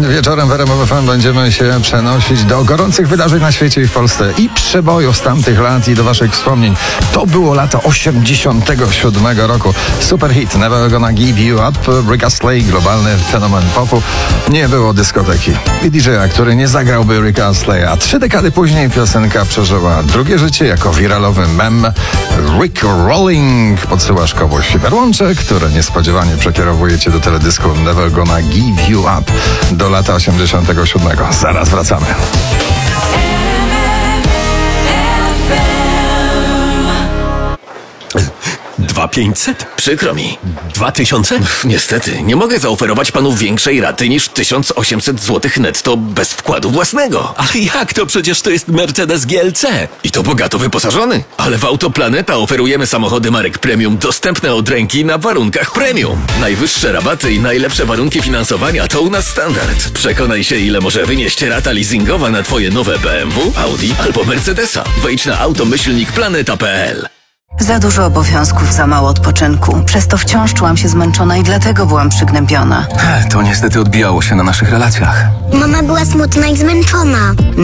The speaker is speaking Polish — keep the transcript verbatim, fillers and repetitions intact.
Wieczorem w R M F M będziemy się przenosić do gorących wydarzeń na świecie i w Polsce i przebojów z tamtych lat i do waszych wspomnień. To było lata osiemdziesiątego siódmego roku. Super hit Never Gonna Give You Up, Rick Astley, globalny fenomen popu. Nie było dyskoteki i D J a, który nie zagrałby Ricka Astleya. Trzy dekady później piosenka przeżyła drugie życie jako wiralowy mem. Rick Rolling podsyłasz komuś fiberłącze, które niespodziewanie przekierowuje cię do teledysku Never Gonna Give You Up do lata osiemdziesiątego siódmego. Zaraz wracamy. Dwa pięćset? Przykro mi. Dwa tysiące? Niestety, nie mogę zaoferować panu większej raty niż tysiąc osiemset złotych netto bez wkładu własnego. Ale jak to? Przecież to jest Mercedes G L C. I to bogato wyposażony. Ale w Autoplaneta oferujemy samochody marek premium dostępne od ręki na warunkach premium. Najwyższe rabaty i najlepsze warunki finansowania to u nas standard. Przekonaj się, ile może wynieść rata leasingowa na twoje nowe B M W, Audi albo Mercedesa. Wejdź na automyślnik planeta kropka p l. Za dużo obowiązków, za mało odpoczynku. Przez to wciąż czułam się zmęczona i dlatego byłam przygnębiona. To niestety odbijało się na naszych relacjach. Mama była smutna i zmęczona.